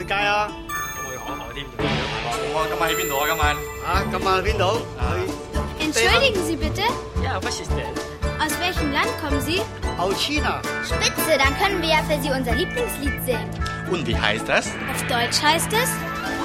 界啊？ 我要好好添。 今晚喺邊度啊？今晚今晚去邊度？ Entschuldigen Sie bitte, Ja, was ist denn? aus welchem Land kommen Sie? Aus China. Spitze, dann können wir ja für Sie unser Lieblingslied singen. Und wie heißt das? Auf Deutsch heißt es